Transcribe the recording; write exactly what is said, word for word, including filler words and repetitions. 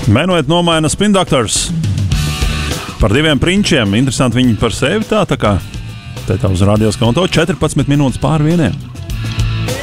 Menuet nomaina Spin Doctors. Par diviem prinčiem. Interesanti viņi par sevi tā, tā kā te tā uz radios konto četrpadsmit minūtes pār vieniem.